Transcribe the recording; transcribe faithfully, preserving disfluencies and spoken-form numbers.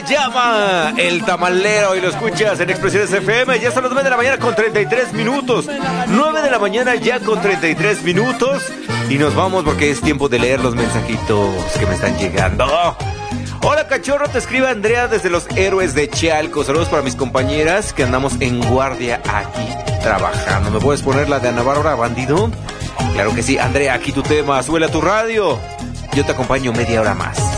se llama El Tamalero y lo escuchas en Expresiones F M. Ya son las nueve de la mañana con treinta y tres minutos. nueve de la mañana ya con treinta y tres minutos. Y nos vamos porque es tiempo de leer los mensajitos que me están llegando. Hola cachorro, te escribe Andrea desde los Héroes de Chalco. Saludos para mis compañeras que andamos en guardia aquí trabajando. ¿Me puedes poner la de Ana Bárbara, bandido? Claro que sí, Andrea, aquí tu tema. Súbele a tu radio. Yo te acompaño media hora más.